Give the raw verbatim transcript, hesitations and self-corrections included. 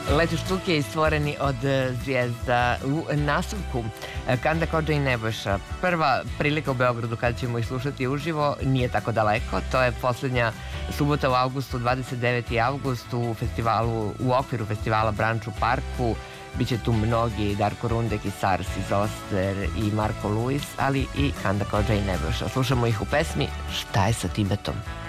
Leti štuke stvoreni od zvijezda. U nastavku Kanda Kodža i Nebojša. Prva prilika u Beogradu kada ćemo ih slušati uživo nije tako daleko. To je poslednja subota u avgustu, dvadeset deveti avgust u festivalu, u okviru festivala Branč u parku. Biće tu mnogi, Darko Rundek i Sars iz Oster i Marko Luis, ali i Kanda Kodža i Nebojša. Slušamo ih u pesmi Šta je sa Tibetom?